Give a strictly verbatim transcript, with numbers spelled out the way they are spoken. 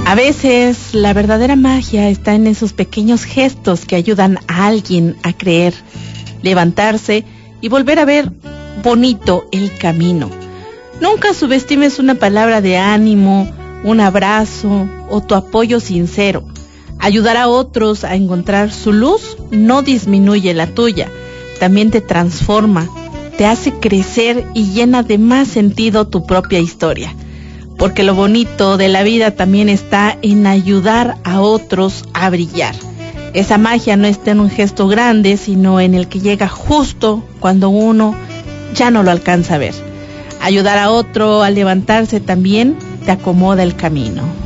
A veces la verdadera magia está en esos pequeños gestos que ayudan a alguien a creer, levantarse y volver a ver bonito el camino. Nunca subestimes una palabra de ánimo, un abrazo o tu apoyo sincero. Ayudar a otros a encontrar su luz no disminuye la tuya, también te transforma, te hace crecer y llena de más sentido tu propia historia. Porque lo bonito de la vida también está en ayudar a otros a brillar. Esa magia no está en un gesto grande, sino en el que llega justo cuando uno ya no lo alcanza a ver. Ayudar a otro a levantarse también te acomoda el camino.